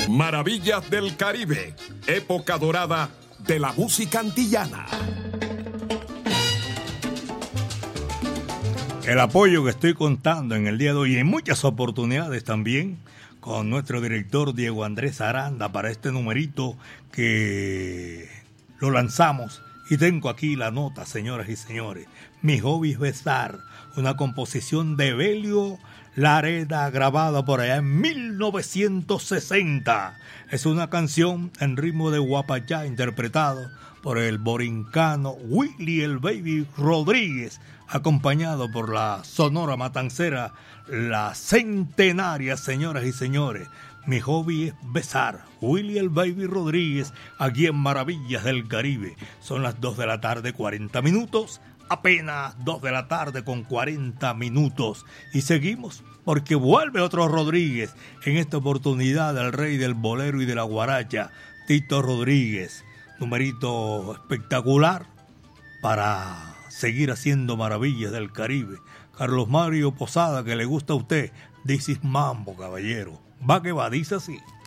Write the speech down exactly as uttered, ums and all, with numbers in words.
Maravillas del Caribe, época dorada de la música antillana. El apoyo que estoy contando en el día de hoy y en muchas oportunidades también con nuestro director Diego Andrés Aranda para este numerito que lo lanzamos. Y tengo aquí la nota, señoras y señores. Mi hobby es besar, una composición de Belio Lareda grabada por allá en mil novecientos sesenta. Es una canción en ritmo de guapayá interpretado por el borincano Willie el Baby Rodríguez, acompañado por la Sonora Matancera, la centenaria, señoras y señores. Mi hobby es besar, Willie el Baby Rodríguez, aquí en Maravillas del Caribe. Son las dos de la tarde, cuarenta minutos, apenas dos de la tarde con cuarenta minutos. Y seguimos, porque vuelve otro Rodríguez, en esta oportunidad el rey del bolero y de la guaracha, Tito Rodríguez. Numerito espectacular para seguir haciendo Maravillas del Caribe. Carlos Mario Posada, que le gusta a usted, This is Mambo, caballero. Va que va, dice así.